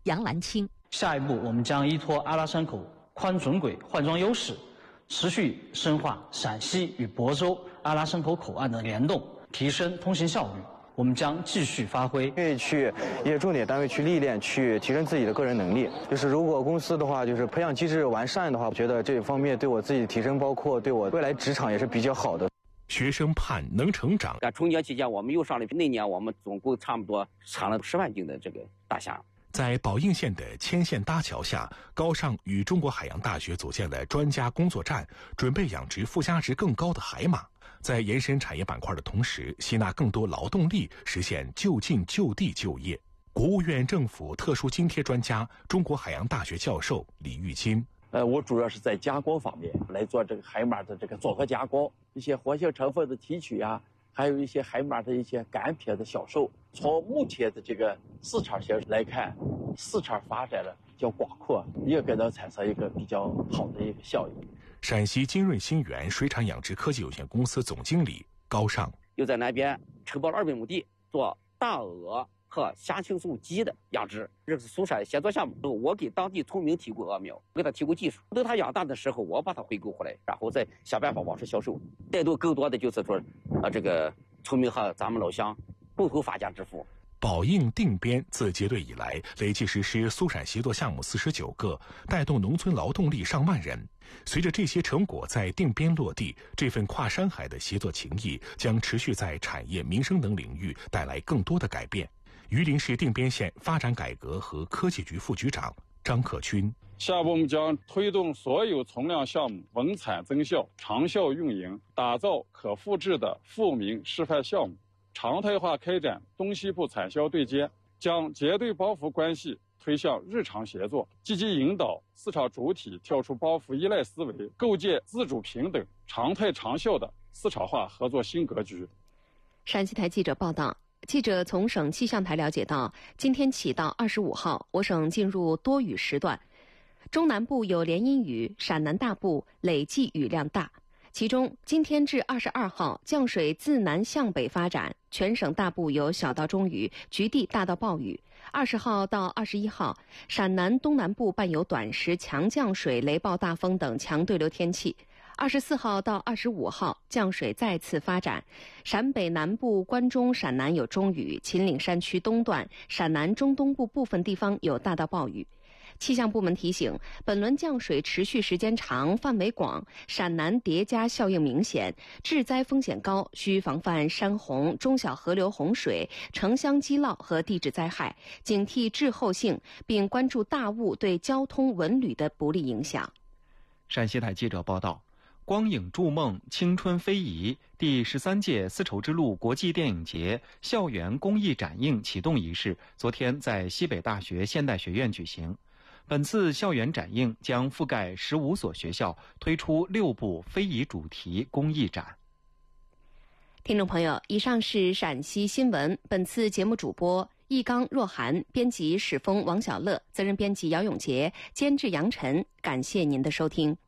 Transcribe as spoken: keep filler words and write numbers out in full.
杨兰青。 下一步，我们将依托阿拉山口宽准轨换装优势，持续深化陕西与亳州阿拉山口口岸的联动，提升通行效率。我们将继续发挥， 愿意去一些重点单位去历练，去提升自己的个人能力。就是如果公司的话，就是培养机制完善的话，我觉得这方面对我自己的提升，包括对我未来职场也是比较好的。 学生盼能成长。 在春节期间，我们又上了，那年我们总共差不多产了十万斤的这个大虾。 在宝应县的牵线搭桥下，高尚与中国海洋大学组建了专家工作站，准备养殖附加值更高的海马。在延伸产业板块的同时，吸纳更多劳动力，实现就近就地就业。国务院政府特殊津贴专家、中国海洋大学教授李玉金。 呃，我主要是在加工方面来做这个海马的这个综合加工，一些活性成分的提取啊，还有一些海马的一些干片的销售。从目前的这个市场性来看，市场发展的比较广阔，也可能产生一个比较好的一个效益。 陕西金润新源水产养殖科技有限公司总经理高尚又在那边承包了二百亩地做大鹅和虾青素鸡的养殖，这是苏陕协作项目。我给当地村民提供鹅苗，给他提供技术，等他养大的时候，我把它回购回来，然后再想办法往上销售，带动更多的就是说，啊，这个村民和咱们老乡共同发家致富。 宝应定边自结队以来，累计实施苏陕协作项目四十九个，带动农村劳动力上万人。随着这些成果在定边落地，这份跨山海的协作情谊将持续在产业民生等领域带来更多的改变。榆林市定边县发展改革和科技局副局长张克军。 下一步我们将推动所有从量项目稳产增效、长效运营，打造可复制的富民示范项目，常态化开展东西部产销对接，将结对包袱关系推向日常协作，积极引导市场主体跳出包袱依赖思维，构建自主平等、常态长效的市场化合作新格局。 陕西台记者报道。记者从省气象台了解到，今天起到二十五号，我省进入多雨时段，中南部有连阴雨，陕南大部累计雨量大。其中，今天至二十二号，降水自南向北发展，全省大部有小到中雨，局地大到暴雨。二十号到二十一号，陕南东南部伴有短时强降水、雷暴大风等强对流天气。二十四号到二十五号，降水再次发展，陕北南部、关中、陕南有中雨，秦岭山区东段、陕南中东部部分地方有大到暴雨。气象部门提醒，本轮降水持续时间长、范围广，陕南叠加效应明显，致灾风险高，需防范山洪、中小河流洪水、城乡积涝和地质灾害，警惕滞后性，并关注大雾对交通文旅的不利影响。 陕西台记者报道。光影筑梦，青春非遗第十三届丝绸之路国际电影节校园公益展映启动仪式昨天在西北大学现代学院举行。本次校园展映将覆盖十五所学校，推出六部非遗主题公益展。 听众朋友，以上是陕西新闻。本次节目主播易刚、若涵，编辑史峰、王小乐，责任编辑姚永杰，监制杨晨。感谢您的收听。